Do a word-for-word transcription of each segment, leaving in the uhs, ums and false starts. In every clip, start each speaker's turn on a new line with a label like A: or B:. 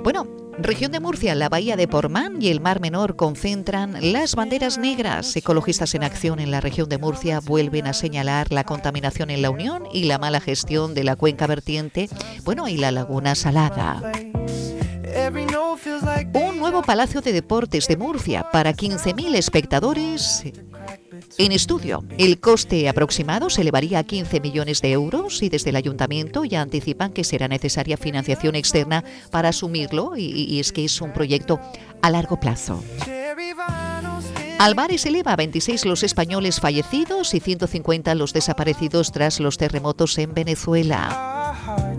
A: Bueno, región de Murcia, la bahía de Portmán y el Mar Menor concentran las banderas negras. Ecologistas en Acción en la región de Murcia vuelven a señalar la contaminación en la Unión y la mala gestión de la cuenca vertiente, bueno, y la laguna salada. Un nuevo Palacio de Deportes de Murcia para quince mil espectadores en estudio. El coste aproximado se elevaría a quince millones de euros y desde el ayuntamiento ya anticipan que será necesaria financiación externa para asumirlo y, y es que es un proyecto a largo plazo. Al Bares eleva a veintiséis los españoles fallecidos y ciento cincuenta los desaparecidos tras los terremotos en Venezuela.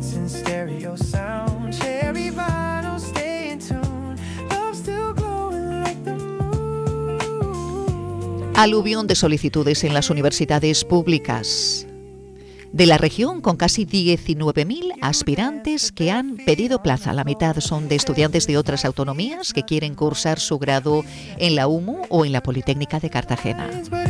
A: Aluvión de solicitudes en las universidades públicas de la región, con casi diecinueve mil aspirantes que han pedido plaza. La mitad son de estudiantes de otras autonomías que quieren cursar su grado en la U M U o en la Politécnica de Cartagena.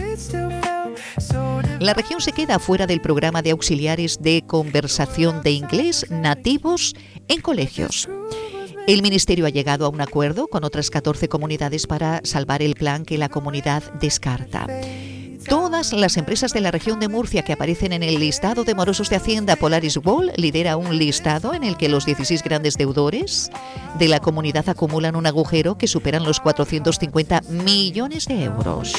A: La región se queda fuera del programa de auxiliares de conversación de inglés nativos en colegios. El Ministerio ha llegado a un acuerdo con otras catorce comunidades para salvar el plan que la comunidad descarta. Todas las empresas de la región de Murcia que aparecen en el listado de morosos de Hacienda, Polaris Wall lidera un listado en el que los dieciséis grandes deudores de la comunidad acumulan un agujero que superan los cuatrocientos cincuenta millones de euros.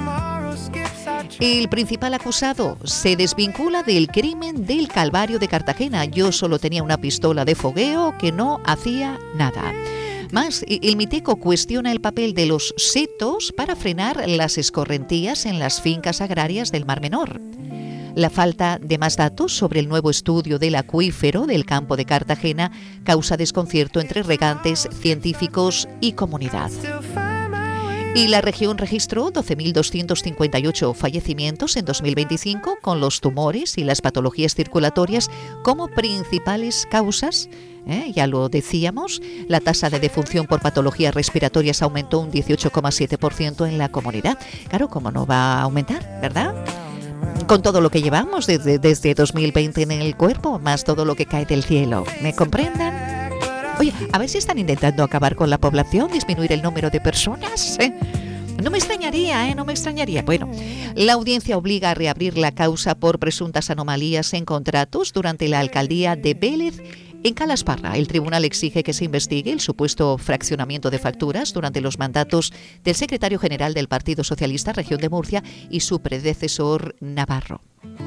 A: El principal acusado se desvincula del crimen del Calvario de Cartagena. Yo solo tenía una pistola de fogueo que no hacía nada. Más, el Miteco cuestiona el papel de los setos para frenar las escorrentías en las fincas agrarias del Mar Menor. La falta de más datos sobre el nuevo estudio del acuífero del campo de Cartagena causa desconcierto entre regantes, científicos y comunidad. Y la región registró doce mil doscientos cincuenta y ocho fallecimientos en dos mil veinticinco, con los tumores y las patologías circulatorias como principales causas. ¿Eh? Ya lo decíamos, la tasa de defunción por patologías respiratorias aumentó un dieciocho coma siete por ciento en la comunidad. Claro, ¿cómo no va a aumentar, verdad? Con todo lo que llevamos desde, desde dos mil veinte en el cuerpo, más todo lo que cae del cielo. ¿Me comprenden? Oye, a ver si están intentando acabar con la población, disminuir el número de personas, ¿eh? No me extrañaría, ¿eh? No me extrañaría. Bueno, la audiencia obliga a reabrir la causa por presuntas anomalías en contratos durante la alcaldía de Vélez en Calasparra. El tribunal exige que se investigue el supuesto fraccionamiento de facturas durante los mandatos del secretario general del Partido Socialista Región de Murcia y su predecesor Navarro.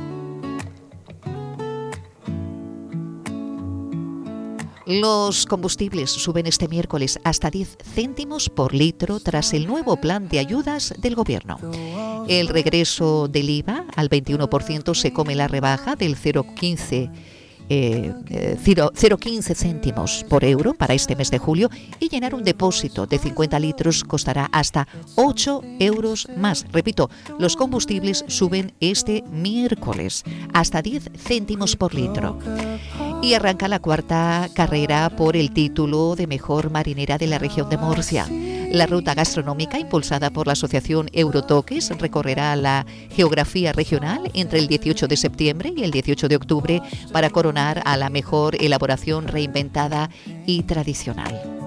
A: Los combustibles suben este miércoles hasta diez céntimos por litro tras el nuevo plan de ayudas del Gobierno. El regreso del I V A al veintiuno por ciento se come la rebaja del cero coma quince Eh, eh, cero coma quince céntimos por euro para este mes de julio, y llenar un depósito de cincuenta litros costará hasta ocho euros más. Repito, los combustibles suben este miércoles hasta diez céntimos por litro. Y arranca la cuarta carrera por el título de mejor marinera de la región de Murcia. La ruta gastronómica, impulsada por la asociación Eurotoques, recorrerá la geografía regional entre el dieciocho de septiembre y el dieciocho de octubre para coronar a la mejor elaboración reinventada y tradicional.